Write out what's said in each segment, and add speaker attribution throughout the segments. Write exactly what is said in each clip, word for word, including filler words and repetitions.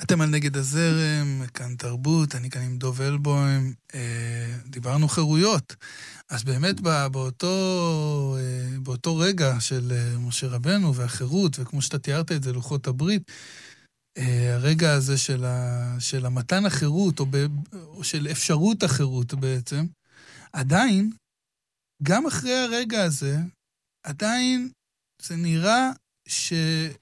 Speaker 1: אתם על נגד הזרם, כאן תרבות, אני כאן עם דוב אלבוים, אה, דיברנו חירויות. אז באמת באותו, אה, באותו רגע של אה, משה רבנו והחירות, וכמו שאתה תיארת את זה, לוחות הברית, אה, הרגע הזה של, ה, של המתן החירות, או, ב, או של אפשרות החירות בעצם, עדיין, גם אחרי הרגע הזה, עדיין זה נראה ש...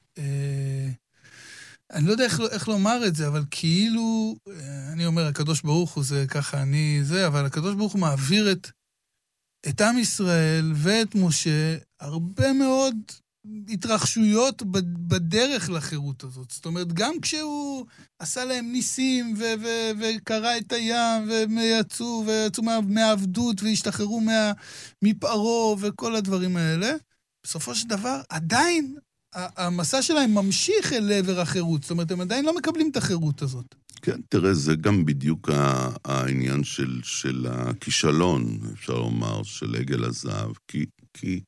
Speaker 1: אה, אני לא יודע איך, איך לומר את זה, אבל כאילו, אני אומר, הקדוש ברוך הוא זה ככה, אני זה, אבל הקדוש ברוך הוא מעביר את, את עם ישראל ואת משה הרבה מאוד התרחשויות בדרך לחירות הזאת. זאת אומרת, גם כשהוא עשה להם ניסים ו- ו- וקרא את הים והם יצאו, ויצאו מה- מהעבדות והשתחררו מה- מפערו וכל הדברים האלה, בסופו של דבר עדיין המסע שלהם ממשיך אל עבר החירות. זאת אומרת, הם עדיין לא מקבלים את החירות הזאת.
Speaker 2: כן, תראה, זה גם בדיוק העניין של, של הכישלון, אפשר לומר, של עגל הזהב, כי... כי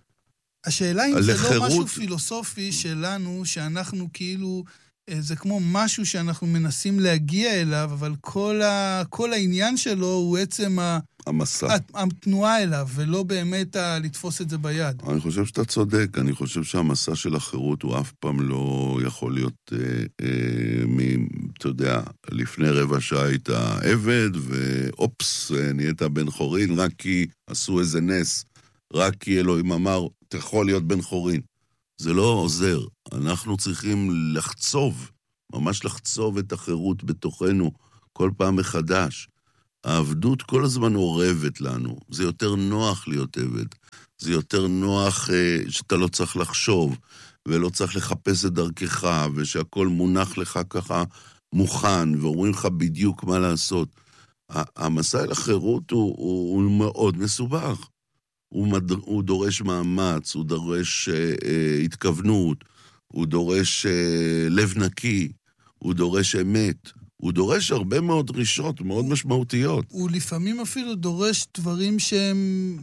Speaker 1: השאלה אם זה לא משהו פילוסופי שלנו, שאנחנו כאילו, זה כמו משהו שאנחנו מנסים להגיע אליו, אבל כל, ה, כל העניין שלו הוא עצם ה,
Speaker 2: המסע.
Speaker 1: התנועה אליו, ולא באמת ה, לתפוס את זה ביד.
Speaker 2: אני חושב שאתה צודק, אני חושב שהמסע של החירות הוא אף פעם לא יכול להיות, אה, אה, מ, אתה יודע, לפני רבע שעה היית עבד, ואופס, נהיית בן חורין, רק כי עשו איזה נס, רק כי אלוהים אמר, אתה יכול להיות בן חורין. זה לא עוזר. אנחנו צריכים לחצוב, ממש לחצוב את החירות בתוכנו כל פעם מחדש. העבדות כל הזמן עורבת לנו. זה יותר נוח להיות עבד. זה יותר נוח אה, שאתה לא צריך לחשוב, ולא צריך לחפש את דרכך, ושהכל מונח לך ככה מוכן, ואומרים לך בדיוק מה לעשות. המסע אל החירות הוא, הוא, הוא מאוד מסובך. הוא, מד... הוא דורש מאמץ, הוא דורש אה, אה, התכוונות, הוא דורש אה, לב נקי, הוא דורש אמת, הוא דורש הרבה מאוד דרישות מאוד משמעותיות.
Speaker 1: הוא לפעמים אפילו דורש דברים שהם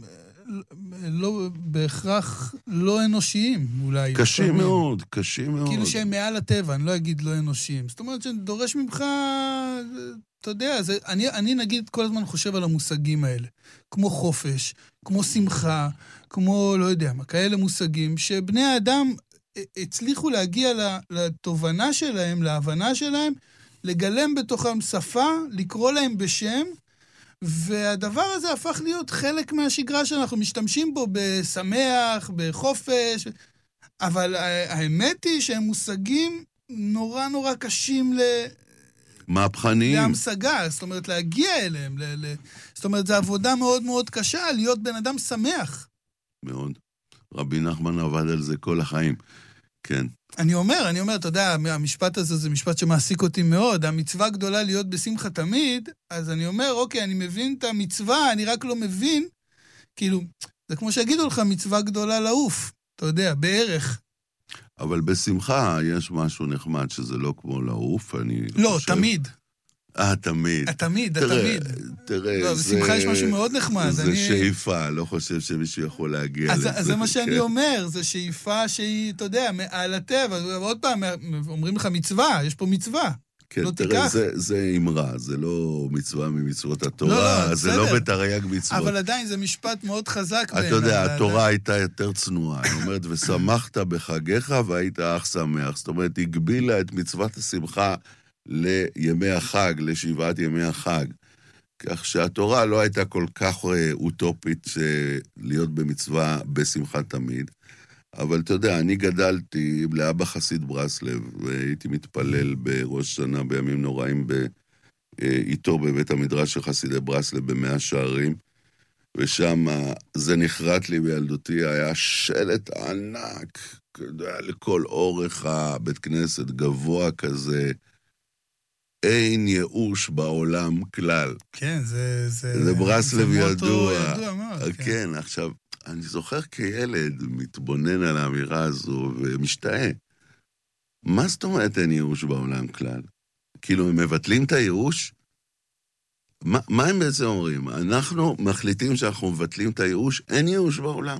Speaker 1: לא, בהכרח לא אנושיים, אולי.
Speaker 2: קשים
Speaker 1: לפעמים.
Speaker 2: מאוד, קשים מאוד.
Speaker 1: כאילו שהם מעל הטבע, אני לא אגיד לא אנושיים. זאת אומרת שדורש ממך, אתה יודע, זה, אני, אני נגיד כל הזמן חושב על המושגים האלה. כמו חופש, כמו שמחה, כמו, לא יודע, מה, כאלה מושגים, שבני האדם הצליחו להגיע לתובנה שלהם, להבנה שלהם, לגלם בתוכם שפה, לקרוא להם בשם, והדבר הזה הפך להיות חלק מהשגרה שאנחנו משתמשים בו בשמח, בחופש, אבל האמת היא שהם מושגים נורא נורא קשים ל...
Speaker 2: מהפכניים.
Speaker 1: להמשגה, זאת אומרת, להגיע אליהם. ל... ל... זאת אומרת, זו עבודה מאוד מאוד קשה, להיות בן אדם שמח.
Speaker 2: מאוד. רבי נחמן עבד על זה כל החיים. כן.
Speaker 1: אני אומר, אני אומר, אתה יודע, המשפט הזה זה משפט שמעסיק אותי מאוד, המצווה גדולה להיות בשמחה תמיד, אז אני אומר, אוקיי, אני מבין את המצווה, אני רק לא מבין, כאילו, זה כמו שיגידו לך, מצווה גדולה לעוף, אתה יודע, בערך.
Speaker 2: אבל בשמחה יש משהו נחמד, שזה לא כמו לעוף, אני
Speaker 1: לא,
Speaker 2: חושב...
Speaker 1: תמיד.
Speaker 2: אה, תמיד.
Speaker 1: התמיד,
Speaker 2: תראה,
Speaker 1: התמיד.
Speaker 2: תראה,
Speaker 1: לא,
Speaker 2: זה...
Speaker 1: בשמחה יש משהו מאוד נחמד.
Speaker 2: זה
Speaker 1: אני...
Speaker 2: שאיפה, לא חושב שמישהו יכול להגיע
Speaker 1: אז,
Speaker 2: לזה.
Speaker 1: אז זה מה שאני
Speaker 2: כן.
Speaker 1: אומר, זה שאיפה שהיא, אתה יודע, מעל הטבע, ועוד פעם, אומרים לך מצווה, יש פה מצווה.
Speaker 2: כן,
Speaker 1: לא
Speaker 2: תראה,
Speaker 1: תיקח.
Speaker 2: זה, זה אמרה, זה לא מצווה ממצוות התורה,
Speaker 1: לא, לא,
Speaker 2: זה
Speaker 1: בסדר.
Speaker 2: לא בתרי"ג מצוות.
Speaker 1: אבל עדיין זה משפט מאוד חזק.
Speaker 2: אתה יודע, התורה הייתה יותר צנועה, היא אומרת, ושמחת בחגיך והיית אך שמח. זאת אומרת, הגבילה את מצוות השמחה לימי החג, לשבעת ימי החג. כך שהתורה לא הייתה כל כך אוטופית להיות במצווה בשמחה תמיד. אבל אתה יודע, אני גדלתי לאבא חסיד ברסלב, והייתי מתפלל בראש שנה בימים נוראים איתו בבית המדרש של חסידי ברסלב במאה שערים, ושם זה נחרט לי בילדותי, היה שלט ענק, לכל אורך הבית כנסת, גבוה כזה, אין ייאוש בעולם כלל.
Speaker 1: כן, זה... זה,
Speaker 2: זה ברסלב
Speaker 1: זה
Speaker 2: ידוע.
Speaker 1: ידוע מאוד,
Speaker 2: כן, כן, עכשיו, אני זוכר כילד מתבונן על האמירה הזו ומשתאה. מה זאת אומרת אין ייאוש בעולם כלל? כאילו, הם מבטלים את הייאוש? מה, מה הם בעצם אומרים? אנחנו מחליטים שאנחנו מבטלים את הייאוש, אין ייאוש בעולם.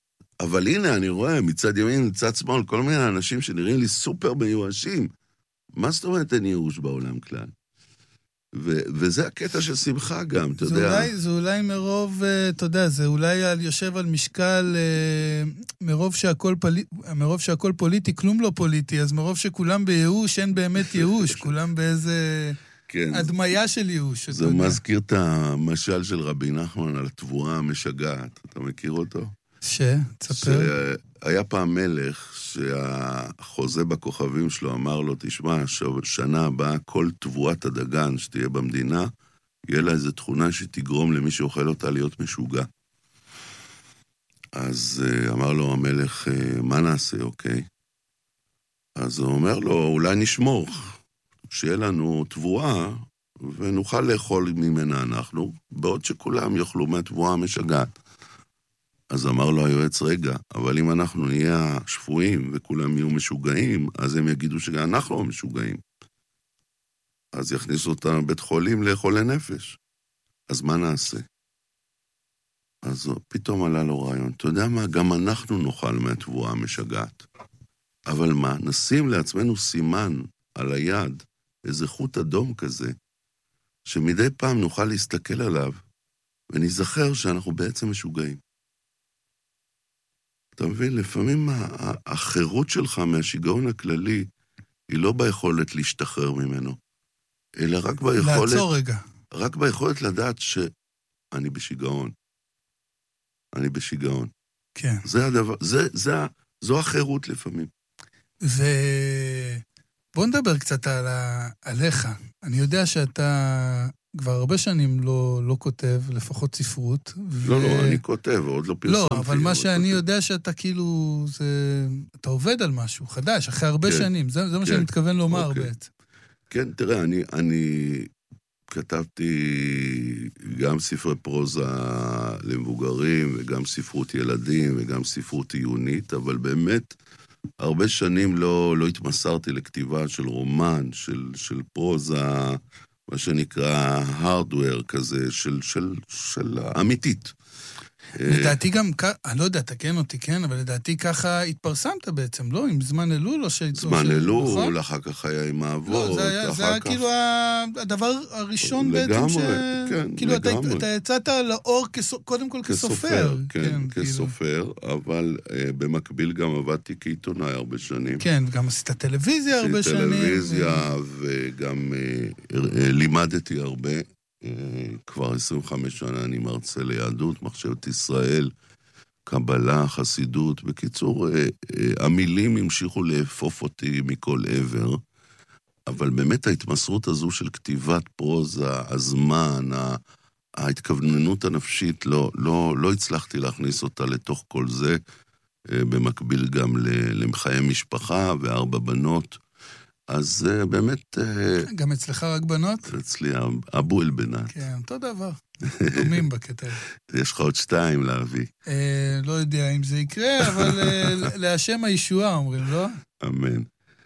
Speaker 2: אבל הנה, אני רואה מצד ימין, מצד שמאל, כל מיני אנשים שנראים לי סופר מיואשים. מה זאת אומרת אין ייאוש בעולם כלל? ו- וזה הקטע של שמחה גם, אתה
Speaker 1: זה
Speaker 2: יודע.
Speaker 1: אולי, זה אולי מרוב, אה, אתה יודע, זה אולי על, יושב על משקל, אה, מרוב שהכל, פלי, מרוב שהכל פוליטי, כלום לא פוליטי, אז מרוב שכולם בייאוש, אין באמת ייאוש, כולם באיזה
Speaker 2: כן,
Speaker 1: הדמיה של ייאוש.
Speaker 2: זה מזכיר את המשל של רבי נחמן על התבואה המשגעת. אתה מכיר אותו?
Speaker 1: ש? תספר.
Speaker 2: שהיה פעם מלך שהחוזה בכוכבים שלו אמר לו, תשמע, שנה הבאה כל תבואת הדגן שתהיה במדינה, יהיה לה איזו תכונה שתגרום למי שאוכל אותה להיות משוגע. אז אמר לו המלך, מה נעשה, אוקיי? אז הוא אומר לו, אולי נשמור, שיהיה לנו תבואה, ונוכל לאכול ממנה אנחנו, בעוד שכולם יאכלו מהתבואה המשגעת. אז אמר לו היועץ, רגע, אבל אם אנחנו נהיה שפויים וכולם יהיו משוגעים, אז הם יגידו שגם אנחנו משוגעים. אז יכניסו אותנו לבית חולים לאכול לנפש. אז מה נעשה? אז פתאום עלה לו רעיון, אתה יודע מה, גם אנחנו נאכל מהתבואה המשגעת. אבל מה, נשים לעצמנו סימן על היד, איזה חוט אדום כזה, שמדי פעם נוכל להסתכל עליו, ונזכר שאנחנו בעצם משוגעים. אתה מבין, לפעמים החירות שלך מהשיגעון הכללי, היא לא ביכולת להשתחרר ממנו, אלא רק ביכולת...
Speaker 1: לעצור רגע.
Speaker 2: רק ביכולת לדעת שאני בשיגעון. אני בשיגעון.
Speaker 1: כן.
Speaker 2: זה הדבר, זה, זה, זו החירות לפעמים.
Speaker 1: ובוא נדבר קצת על ה... עליך. אני יודע שאתה כבר הרבה שנים לא, לא כותב, לפחות ספרות. ו...
Speaker 2: לא, לא, אני כותב, עוד לא פרסמתי.
Speaker 1: לא, אבל מה שאני יודע שאתה כאילו, זה... אתה עובד על משהו חדש, אחרי הרבה כן. שנים. זה, זה מה כן. שאני מתכוון לומר אוקיי. בעצם.
Speaker 2: כן, תראה, אני, אני כתבתי גם ספרי פרוזה למבוגרים, וגם ספרות ילדים, וגם ספרות עיונית, אבל באמת, הרבה שנים לא, לא התמסרתי לכתיבה של רומן, של, של פרוזה, מה שנקרא hardware כזה, של, של, של אמיתית.
Speaker 1: לדעתי גם, אני לא יודע, תקן אותי, כן, אבל לדעתי ככה התפרסמת בעצם, לא? עם זמן אלול או שהייתו...
Speaker 2: זמן אלול, אחר כך היה עם האבות,
Speaker 1: לא, זה היה, זה היה כאילו הדבר הראשון בעצם ש...
Speaker 2: כן,
Speaker 1: כאילו
Speaker 2: לגמרי.
Speaker 1: אתה יצאת לאור קודם כל כסופר.
Speaker 2: כן, כסופר, אבל במקביל גם עבדתי כעיתונאי הרבה שנים.
Speaker 1: כן, וגם עשית טלוויזיה הרבה שנים.
Speaker 2: עשיתי טלוויזיה, וגם לימדתי הרבה. כבר עשרים וחמש שנה אני מרצה ליהדות, מחשבת ישראל, קבלה, חסידות. בקיצור, המילים המשיכו לאפוף אותי מכל עבר, אבל באמת ההתמסרות הזו של כתיבת פרוזה, הזמן, ההתכווננות הנפשית, לא, לא, לא הצלחתי להכניס אותה לתוך כל זה, במקביל גם למחיי משפחה וארבע בנות, אז באמת...
Speaker 1: גם אצלך רק בנות?
Speaker 2: אצלי אבו אלבנת.
Speaker 1: כן, אותו דבר. דומים בקטע.
Speaker 2: יש לך עוד שתיים להביא.
Speaker 1: לא יודע אם זה יקרה, אבל להשם הישועה אומרים, לא?
Speaker 2: אמן.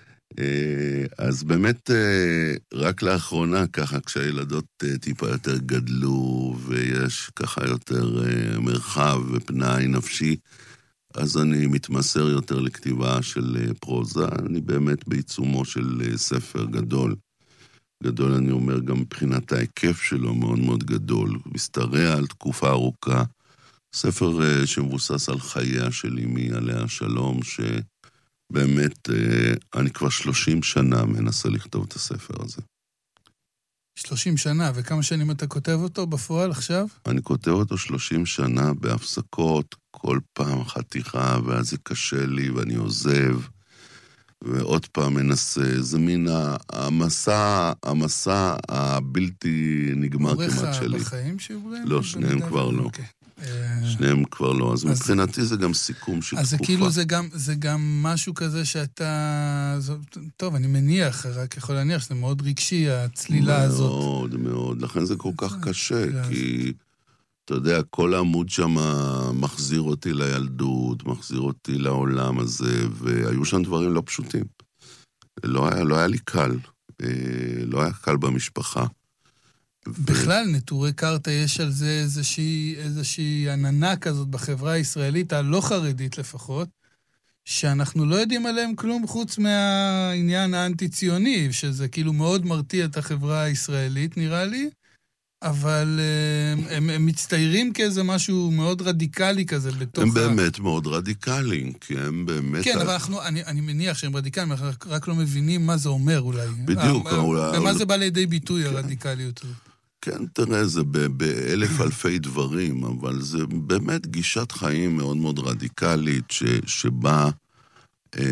Speaker 2: אז באמת, רק לאחרונה, ככה, כשהילדות טיפה יותר גדלו, ויש ככה יותר מרחב ופנאי נפשי, אז אני מתמסר יותר לכתיבה של פרוזה, אני באמת בעיצומו של ספר גדול. גדול אני אומר גם מבחינת ההיקף שלו מאוד מאוד גדול, מסתרע על תקופה ארוכה. ספר שמבוסס על חייה של אמי עליה שלום, שבאמת אני כבר שלושים שנה מנסה לכתוב את הספר הזה.
Speaker 1: שלושים שנה, וכמה שנים אתה כותב אותו בפועל עכשיו?
Speaker 2: אני כותב אותו שלושים שנה בהפסקות, כל פעם חתיכה, ואז זה קשה לי ואני עוזב, ועוד פעם מנסה. זה מין המסע, המסע הבלתי נגמר כמעט שלי.
Speaker 1: עורך בחיים שעוברים?
Speaker 2: לא, שניהם כבר לא. שניהם כבר לא. אז מבחינתי זה גם סיכום של תקופה.
Speaker 1: אז זה כאילו זה גם משהו כזה שאתה... טוב, אני מניח, רק יכול להניח שזה מאוד רגשי, הצלילה הזאת.
Speaker 2: מאוד, מאוד. לכן זה כל כך קשה, כי... אתה יודע, כל העמוד שם מחזיר אותי לילדות, מחזיר אותי לעולם הזה, והיו שם דברים לא פשוטים. לא היה, לא היה לי קל, לא היה קל במשפחה.
Speaker 1: בכלל, נטורי קרתא יש על זה איזושהי, איזושהי עננה כזאת בחברה הישראלית, הלא חרדית לפחות, שאנחנו לא יודעים עליהם כלום חוץ מהעניין האנטי-ציוני, שזה כאילו מאוד מרתיע את החברה הישראלית, נראה לי, אבל הם, הם מצטיירים כאיזה משהו מאוד רדיקלי כזה בתוך...
Speaker 2: הם באמת מאוד רדיקליים, כי הם באמת...
Speaker 1: כן, אבל אנחנו, אני, אני מניח שהם רדיקליים, אנחנו רק לא מבינים מה זה אומר אולי.
Speaker 2: בדיוק.
Speaker 1: ומה אולי... זה בא לידי ביטוי, כן. הרדיקליות.
Speaker 2: כן, תראה, זה באלף אלפי דברים, אבל זה באמת גישת חיים מאוד מאוד רדיקלית, ש, שבה אה,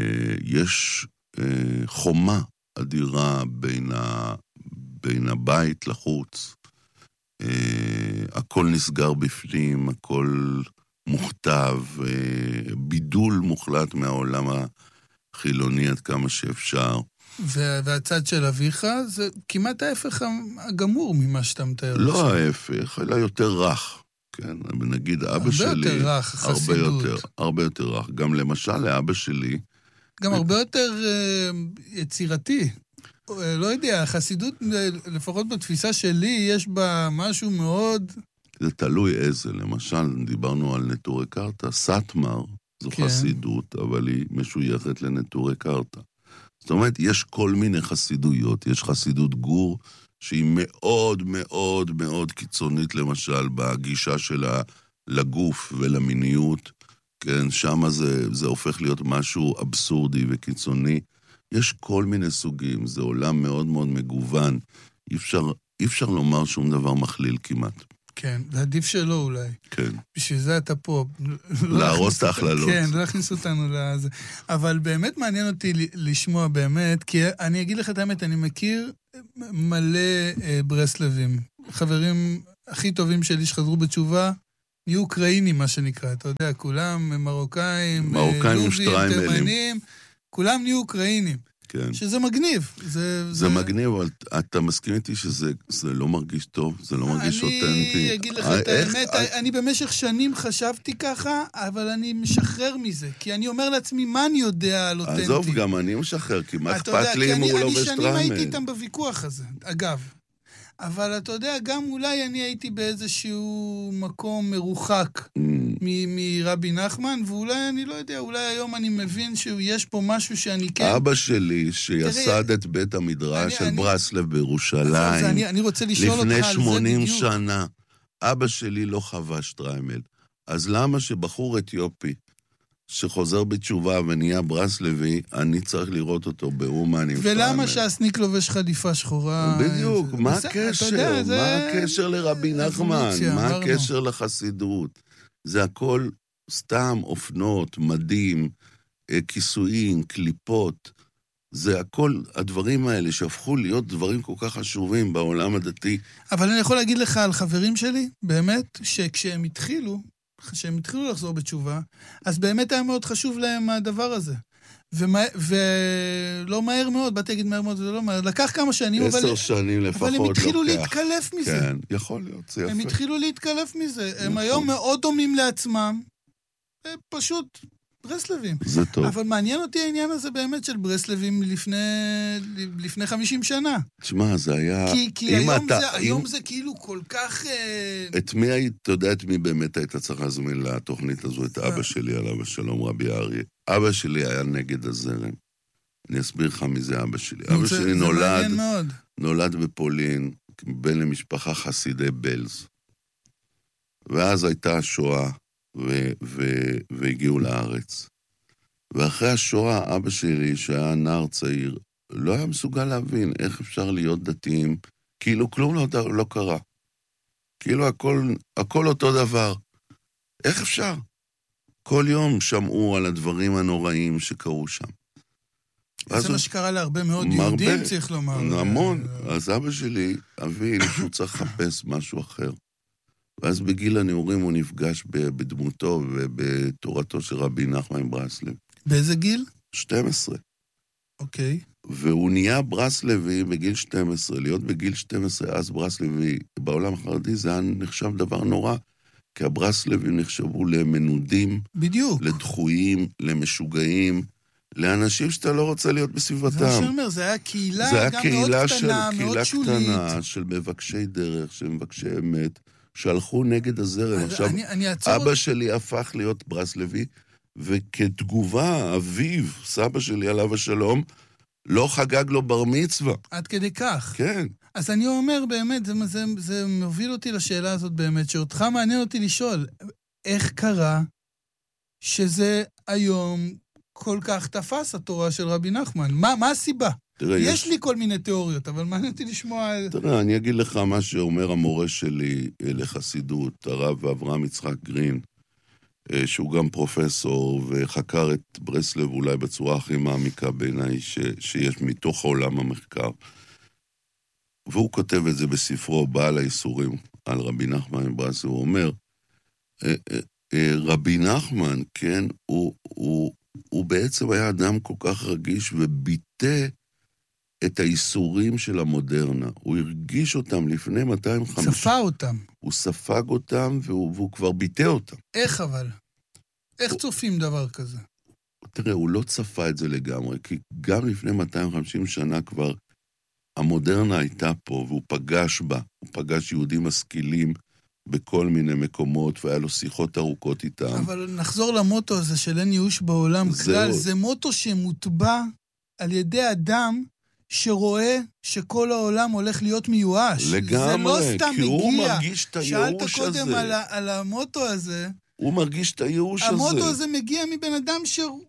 Speaker 2: יש אה, חומה אדירה בין, ה, בין הבית לחוץ. Uh, הכל נסגר בפנים, הכל מוכתב, uh, בידול מוחלט מהעולם החילוני עד כמה שאפשר.
Speaker 1: והצד של אביך זה כמעט ההפך הגמור ממה שאתה מתאר.
Speaker 2: לא ההפך, אלא יותר רך. כן, נגיד אבא שלי...
Speaker 1: הרבה יותר רך, חסידות.
Speaker 2: הרבה יותר, הרבה יותר רך. גם למשל לאבא שלי...
Speaker 1: גם הרבה יותר uh, יצירתי. לא יודע, החסידות, לפחות בתפיסה שלי, יש בה משהו מאוד...
Speaker 2: זה תלוי איזה, למשל, דיברנו על נטורי קרתא, סאטמר, זו כן. חסידות, אבל היא משויכת לנטורי קרתא. זאת אומרת, יש כל מיני חסידויות, יש חסידות גור, שהיא מאוד מאוד מאוד קיצונית, למשל, בגישה שלה לגוף ולמיניות, כן, שם זה, זה הופך להיות משהו אבסורדי וקיצוני, יש כל מיני סוגים, זה עולם מאוד מאוד מגוון, אי אפשר, אי אפשר לומר שום דבר מכליל כמעט.
Speaker 1: כן, זה עדיף שלא אולי.
Speaker 2: כן.
Speaker 1: בשביל זה אתה פה.
Speaker 2: להרוס את ההכללות.
Speaker 1: כן, לא הכניס אותנו לזה. אבל באמת מעניין אותי לשמוע באמת, כי אני אגיד לך את האמת, אני מכיר מלא ברסלבים. חברים הכי טובים שלי שחזרו בתשובה, נהיו אוקראינים, מה שנקרא, אתה יודע, כולם מרוקאים,
Speaker 2: מרוקאים ושטריימלים.
Speaker 1: כולם נהיו אוקראינים.
Speaker 2: כן.
Speaker 1: שזה מגניב. זה,
Speaker 2: זה,
Speaker 1: זה...
Speaker 2: מגניב, אבל אתה מסכים איתי שזה זה לא מרגיש טוב, זה לא מרגיש
Speaker 1: אני
Speaker 2: אותנטי.
Speaker 1: אני אגיד לך את האמת, I... אני במשך שנים חשבתי ככה, אבל אני משחרר מזה, כי אני אומר לעצמי, מה אני יודע על אותנטי?
Speaker 2: עזוב, גם אני משחרר, כי מה אכפת לי אם הוא לא בשטריימל.
Speaker 1: אני שנים הייתי איתם בוויכוח הזה, אגב. אבל אתה יודע, גם אולי אני הייתי באיזשהו מקום מרוחק מרבי נחמן, ואולי אני לא יודע, אולי היום אני מבין שיש פה משהו שאני כן...
Speaker 2: אבא שלי שיסד את בית המדרש של ברסלב בירושלים, לפני שמונים שנה, אבא שלי לא חווה שטריימל. אז למה שבחור אתיופי שחוזר בתשובה ונהיה ברסלבי, אני צריך לראות אותו באומן עם שטריימל.
Speaker 1: ולמה שהסניק לובש חליפה שחורה?
Speaker 2: בדיוק, מה הקשר? מה הקשר לרבי נחמן? מה הקשר לחסידות? זה הכל סתם אופנות, מדים, כיסויים, קליפות. זה הכל הדברים האלה שהפכו להיות דברים כל כך חשובים בעולם הדתי.
Speaker 1: אבל אני יכול להגיד לך על חברים שלי, באמת, שכשהם התחילו, כשהם התחילו לחזור בתשובה, אז באמת היה מאוד חשוב להם הדבר הזה. ומה, ולא מהר מאוד, באתי להגיד מהר מאוד, זה לא מהר, לקח כמה שנים,
Speaker 2: עשר
Speaker 1: אבל...
Speaker 2: שנים לפחות
Speaker 1: אבל הם התחילו
Speaker 2: לוקח.
Speaker 1: להתקלף מזה.
Speaker 2: כן, יכול להיות, זה יפה.
Speaker 1: הם התחילו להתקלף מזה.
Speaker 2: נכון.
Speaker 1: הם היום מאוד דומים לעצמם, פשוט ברסלבים.
Speaker 2: זה טוב.
Speaker 1: אבל מעניין אותי העניין הזה באמת של ברסלבים לפני, לפני חמישים שנה.
Speaker 2: תשמע, זה היה...
Speaker 1: כי, כי היום,
Speaker 2: אתה,
Speaker 1: זה,
Speaker 2: אם...
Speaker 1: היום זה כאילו כל כך...
Speaker 2: את מי היית, אתה יודע את מי באמת היית צריך להזמין לתוכנית הזו, את אבא שלי עליו השלום, רבי אריה. אבא שלי היה נגד הזרם. אני אסביר לך מי זה אבא שלי. אבא שלי נולד, נולד בפולין, בן למשפחה חסידי בלז. ואז הייתה השואה, ו- ו- והגיעו לארץ. ואחרי השואה, אבא שלי, שהיה נער צעיר, לא היה מסוגל להבין איך אפשר להיות דתיים, כאילו כלום לא, לא קרה. כאילו הכל, הכל אותו דבר. איך אפשר? כל יום שמעו על הדברים הנוראים שקרו שם.
Speaker 1: זה מה שקרה להרבה מאוד יהודים, צריך לומר.
Speaker 2: המון. אז אבא שלי, אבי, שהוא צריך לחפש משהו אחר. ואז בגיל הנעורים הוא נפגש בדמותו ובתורתו של רבי נחמן ברסלב.
Speaker 1: באיזה גיל?
Speaker 2: שתים עשרה.
Speaker 1: אוקיי.
Speaker 2: והוא נהיה ברסלבי בגיל שתים עשרה. להיות בגיל שתים עשרה, אז ברסלבי, בעולם החרדי זה היה נחשב דבר נורא, כי הברסלבים נחשבו למנודים,
Speaker 1: בדיוק.
Speaker 2: לדחויים, למשוגעים, לאנשים שאתה לא רוצה להיות בסביבתם.
Speaker 1: זה מה שאומר, זה היה קהילה
Speaker 2: זה היה
Speaker 1: גם
Speaker 2: קהילה
Speaker 1: מאוד
Speaker 2: של,
Speaker 1: קטנה,
Speaker 2: קהילה
Speaker 1: מאוד שולית.
Speaker 2: קטנה של מבקשי דרך, של מבקשי אמת, שהלכו נגד הזרם. עכשיו,
Speaker 1: אני, אני אעצור...
Speaker 2: אבא שלי הפך להיות ברסלבי, וכתגובה, אביו, סבא שלי עליו השלום, לא חגג לו בר מצווה.
Speaker 1: עד כדי כך.
Speaker 2: כן.
Speaker 1: אז אני אומר באמת, זה, זה, זה מוביל אותי לשאלה הזאת באמת, שאותך מעניין אותי לשאול, איך קרה שזה היום כל כך תפס התורה של רבי נחמן? מה, מה הסיבה?
Speaker 2: תראה,
Speaker 1: יש,
Speaker 2: יש לי
Speaker 1: כל מיני תיאוריות, אבל מעניין אותי לשמוע...
Speaker 2: תראה, אני אגיד לך מה שאומר המורה שלי לחסידות, הרב אברהם יצחק גרין, שהוא גם פרופסור וחקר את ברסלב אולי בצורה הכי מעמיקה בעיניי ש, שיש מתוך העולם המחקר. והוא כותב את זה בספרו, בעל האיסורים, על רבי נחמן מברסלב, הוא אומר, רבי נחמן, כן, הוא, הוא, הוא בעצם היה אדם כל כך רגיש וביטא את האיסורים של המודרנה. הוא הרגיש אותם לפני מאתיים וחמישים.
Speaker 1: ספר אותם.
Speaker 2: הוא ספג אותם והוא, והוא כבר ביטא אותם.
Speaker 1: איך אבל? איך
Speaker 2: הוא...
Speaker 1: צופים דבר כזה?
Speaker 2: תראה, הוא לא צפה את זה לגמרי, כי גם לפני מאתיים וחמישים שנה כבר המודרנה הייתה פה, והוא פגש בה. הוא פגש יהודים משכילים בכל מיני מקומות, והיה לו שיחות ארוכות איתם.
Speaker 1: אבל נחזור למוטו הזה של אין ייאוש בעולם. כלל, זה מוטו שמוטבע על ידי אדם שרואה שכל העולם הולך להיות מיואש.
Speaker 2: לגמרי,
Speaker 1: זה לא סתם
Speaker 2: כי הוא
Speaker 1: מגיע.
Speaker 2: מרגיש את הייאוש הזה.
Speaker 1: שאלת קודם על, על המוטו הזה.
Speaker 2: הוא מרגיש את הייאוש הזה.
Speaker 1: המוטו הזה מגיע מבן אדם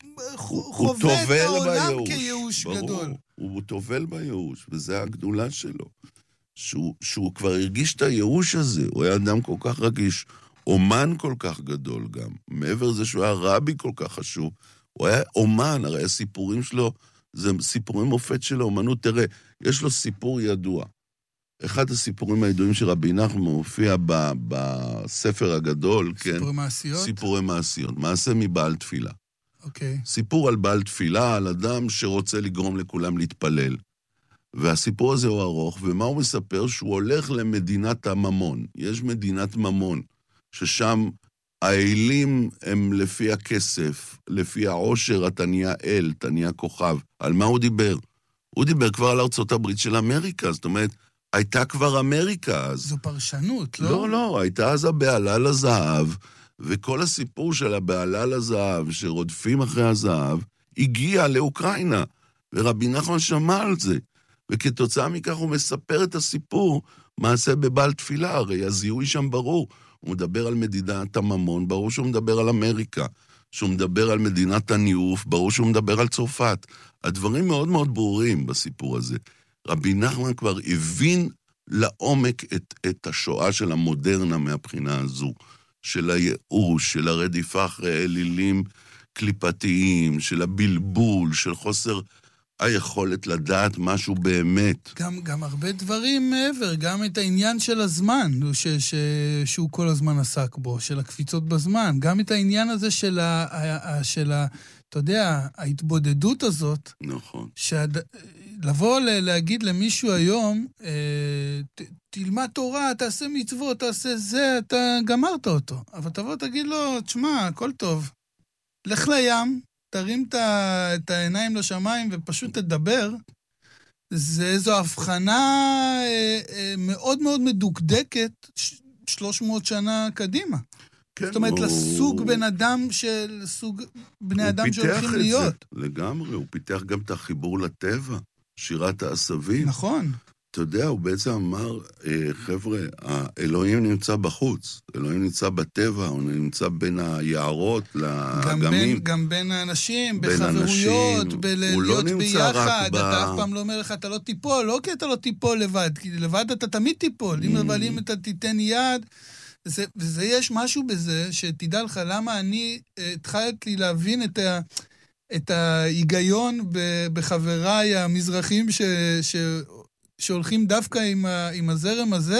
Speaker 1: שחווה את העולם כייאוש גדול.
Speaker 2: הוא טובל בייאוש, וזה הגדולה שלו. שהוא, שהוא כבר הרגיש את הייאוש הזה. הוא היה אדם כל כך רגיש, אומן כל כך גדול גם. מעבר לזה שהוא היה רבי כל כך חשוב, הוא היה אומן, הרי הסיפורים שלו, זה סיפורים מופת של האומנות. תראה, יש לו סיפור ידוע. אחד הסיפורים הידועים של רבי נחמן מופיע ב, בספר הגדול,
Speaker 1: סיפורי
Speaker 2: כן?
Speaker 1: מעשיות?
Speaker 2: סיפורי מעשיות. מעשה מבעל תפילה.
Speaker 1: אוקיי.
Speaker 2: סיפור על בעל תפילה, על אדם שרוצה לגרום לכולם להתפלל. והסיפור הזה הוא ארוך, ומה הוא מספר? שהוא הולך למדינת הממון. יש מדינת ממון, ששם האלים הם לפי הכסף, לפי העושר, אתה נהיה אל, אתה נהיה כוכב. על מה הוא דיבר? הוא דיבר כבר על ארצות הברית של אמריקה, זאת אומרת, הייתה כבר אמריקה אז.
Speaker 1: זו פרשנות, לא?
Speaker 2: לא, לא, הייתה אז הבעלה לזהב, וכל הסיפור של הבעלה לזהב, שרודפים אחרי הזהב, הגיע לאוקראינה, ורבי נחמן שמע על זה. וכתוצאה מכך הוא מספר את הסיפור, מעשה בבעל תפילה, הרי הזיהוי שם ברור. הוא מדבר על מדינת הממון, ברור שהוא מדבר על אמריקה. שהוא מדבר על מדינת הניאוף, ברור שהוא מדבר על צרפת. הדברים מאוד מאוד ברורים בסיפור הזה. רבי נחמן כבר הבין לעומק את, את השואה של המודרנה מהבחינה הזו, של הייאוש, של הרדיפה אחרי אלילים קליפתיים, של הבלבול, של חוסר היכולת לדעת משהו באמת.
Speaker 1: גם, גם הרבה דברים מעבר, גם את העניין של הזמן, ש, ש, שהוא כל הזמן עסק בו, של הקפיצות בזמן, גם את העניין הזה של ה, ה, של ה, אתה יודע, ההתבודדות הזאת.
Speaker 2: נכון.
Speaker 1: שעד, לבוא ל, להגיד למישהו היום, ת, תלמד תורה, תעשה מצוות, תעשה זה, אתה גמרת אותו. אבל תבוא תגיד לו, תשמע, הכל טוב. לך לים, תרים את העיניים לשמיים ופשוט תדבר, זה איזו הבחנה מאוד מאוד מדוקדקת שלוש מאות שנה קדימה.
Speaker 2: כן,
Speaker 1: זאת אומרת,
Speaker 2: הוא...
Speaker 1: לסוג בן אדם של סוג בני אדם שהולכים להיות.
Speaker 2: זה, לגמרי, הוא פיתח גם את החיבור לטבע, שירת העשבים.
Speaker 1: נכון.
Speaker 2: אתה יודע, הוא בעצם אמר, חבר'ה, האלוהים נמצא בחוץ, אלוהים נמצא בטבע, הוא נמצא בין היערות לאגמים.
Speaker 1: גם בין האנשים, בחברויות, בלהיות ביחד, אתה אף פעם לא אומר לך, אתה לא תיפול, לא כי אתה לא תיפול לבד, כי לבד אתה תמיד תיפול, אבל אם אתה תיתן יד, וזה יש משהו בזה, שתדע לך למה אני התחלתי להבין את ה... את ההיגיון בחבריי המזרחים ש... ש... שהולכים דווקא עם, ה, עם הזרם הזה,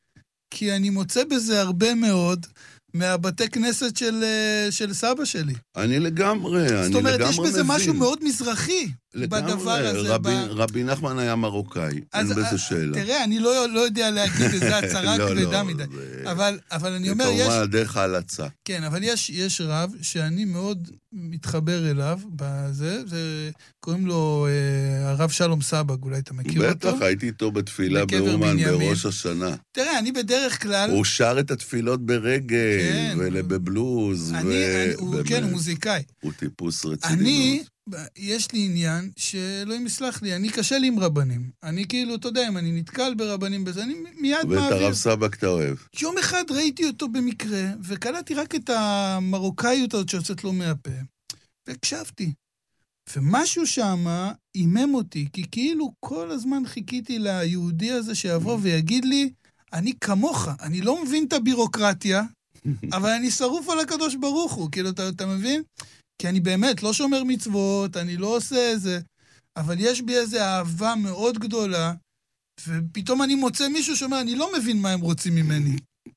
Speaker 1: כי אני מוצא בזה הרבה מאוד מהבתי כנסת של, של סבא שלי.
Speaker 2: אני לגמרי, אני לגמרי מבין.
Speaker 1: זאת אומרת, יש בזה משהו מאוד מזרחי. בדבר הזה.
Speaker 2: רבי, ב... רבי נחמן היה מרוקאי, אין בזה שאלה.
Speaker 1: תראה, אני לא, לא יודע להגיד איזה הצהרה
Speaker 2: לא,
Speaker 1: כבדה
Speaker 2: לא,
Speaker 1: מדי.
Speaker 2: זה...
Speaker 1: אבל, אבל אני אומר, יש...
Speaker 2: כמובן דרך ההלצה.
Speaker 1: כן, אבל יש, יש רב שאני מאוד מתחבר אליו, בזה, זה, קוראים לו אה, הרב שלום סבג, אולי אתה מכיר
Speaker 2: בטח,
Speaker 1: אותו?
Speaker 2: בטח, הייתי איתו בתפילה באומן בראש השנה.
Speaker 1: תראה, אני בדרך כלל...
Speaker 2: הוא שר את התפילות ברגל,
Speaker 1: כן,
Speaker 2: ובבלוז,
Speaker 1: אני,
Speaker 2: ו...
Speaker 1: אני, הוא, כן, הוא מוזיקאי.
Speaker 2: הוא טיפוס רציני.
Speaker 1: אני, יש לי עניין שאלוהים יסלח לי, אני קשה לי עם רבנים. אני כאילו, אתה יודע, אם אני נתקל ברבנים בזה, אני מיד מעביר.
Speaker 2: ואת הרב סבק אתה אוהב.
Speaker 1: יום אחד ראיתי אותו במקרה, וקלטתי רק את המרוקאיות הזאת שיוצאת לו מהפה, והקשבתי. ומשהו שם אימם אותי, כי כאילו כל הזמן חיכיתי ליהודי הזה שיבוא ויגיד לי, אני כמוך, אני לא מבין את הבירוקרטיה, אבל אני שרוף על הקדוש ברוך הוא, כאילו, אתה, אתה מבין? כי אני באמת לא שומר מצוות, אני לא עושה איזה, אבל יש בי איזו אהבה מאוד גדולה, ופתאום אני מוצא מישהו שאומר, אני לא מבין מה הם רוצים ממני.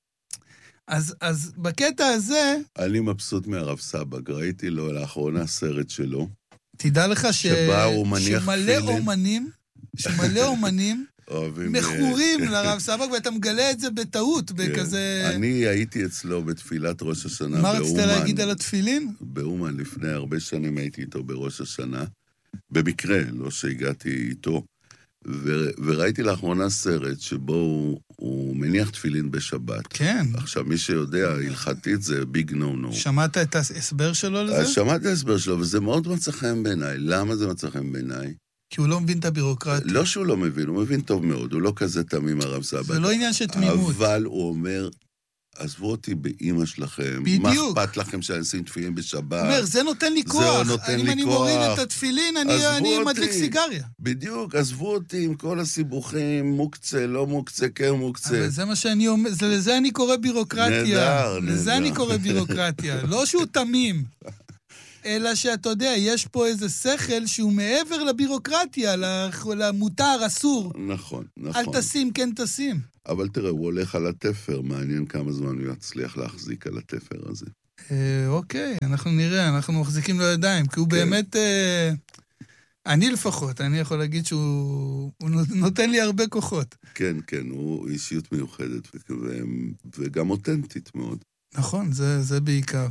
Speaker 1: אז, אז בקטע הזה...
Speaker 2: אני מבסוט מהרב סבג, ראיתי לו לאחרונה סרט שלו.
Speaker 1: תדע לך ש... שמלא אומנים, שמלא אומנים, מכורים לרב סבג, ואתה מגלה את זה בטעות, בכזה...
Speaker 2: אני הייתי אצלו בתפילת ראש השנה באומן.
Speaker 1: מה רצית להגיד על התפילין?
Speaker 2: באומן, לפני הרבה שנים הייתי איתו בראש השנה, במקרה, לא שהגעתי איתו, וראיתי לאחרונה סרט שבו הוא מניח תפילין בשבת.
Speaker 1: כן.
Speaker 2: עכשיו, מי שיודע, הלכתית זה ביג נו נו.
Speaker 1: שמעת את ההסבר שלו לזה?
Speaker 2: שמעתי את ההסבר שלו, וזה מאוד מצא חן בעיניי. למה זה מצא חן בעיניי?
Speaker 1: כי הוא לא מבין את הבירוקרטיה.
Speaker 2: לא שהוא לא מבין, הוא מבין טוב מאוד, הוא לא כזה תמים הרב סבג.
Speaker 1: זה לא עניין של תמימות.
Speaker 2: אבל הוא אומר, עזבו אותי באמא שלכם.
Speaker 1: בדיוק.
Speaker 2: מה אכפת לכם שאני אשים תפילין בשבת?
Speaker 1: הוא אומר, זה נותן לי כוח.
Speaker 2: זה נותן לי כוח.
Speaker 1: אם אני מוריד את התפילין, אני מדליק סיגריה.
Speaker 2: בדיוק, עזבו אותי עם כל הסיבוכים, מוקצה, לא מוקצה, כן מוקצה.
Speaker 1: אבל זה מה שאני אומר, לזה אני קורא בירוקרטיה.
Speaker 2: נהדר, נהדר.
Speaker 1: לזה אני קורא בירוקרטיה. לא שהוא תמים. אלא שאתה יודע, יש פה איזה שכל שהוא מעבר לבירוקרטיה, למותר, אסור.
Speaker 2: נכון, נכון.
Speaker 1: אל תשים, כן תשים.
Speaker 2: אבל תראה, הוא הולך על התפר, מעניין כמה זמן הוא יצליח להחזיק על התפר הזה.
Speaker 1: אה, אוקיי, אנחנו נראה, אנחנו מחזיקים לו ידיים, כי הוא כן. באמת, אה, אני לפחות, אני יכול להגיד שהוא נותן לי הרבה כוחות.
Speaker 2: כן, כן, הוא אישיות מיוחדת, ו- וגם אותנטית מאוד.
Speaker 1: נכון, זה, זה בעיקר.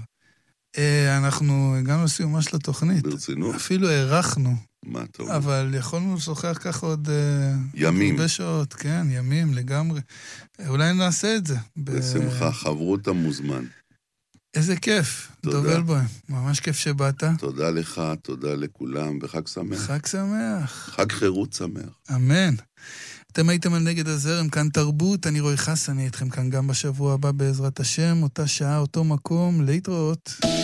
Speaker 1: אנחנו הגענו לסיומה של התוכנית.
Speaker 2: ברצינות?
Speaker 1: אפילו הערכנו.
Speaker 2: מה טוב.
Speaker 1: אבל יכולנו לשוחח ככה עוד...
Speaker 2: ימים.
Speaker 1: הרבה שעות, כן, ימים לגמרי. אולי נעשה את זה.
Speaker 2: בשמחה, חברות המוזמן.
Speaker 1: איזה כיף, דוב אלבוים. ממש כיף שבאת.
Speaker 2: תודה לך, תודה לכולם, וחג שמח.
Speaker 1: חג שמח.
Speaker 2: חג חירות שמח.
Speaker 1: אמן. אתם הייתם על נגד הזרם, כאן תרבות, אני רועי חסן, אני איתכם כאן גם בשבוע הבא בעזרת השם, אותה שעה, אותו מקום, להתראות.